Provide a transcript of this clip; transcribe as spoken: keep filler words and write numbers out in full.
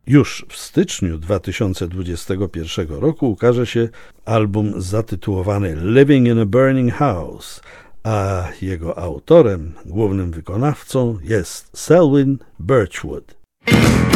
Już w styczniu dwa tysiące dwudziestego pierwszego roku ukaże się album zatytułowany Living in a Burning House, a jego autorem, głównym wykonawcą jest Selwyn Birchwood.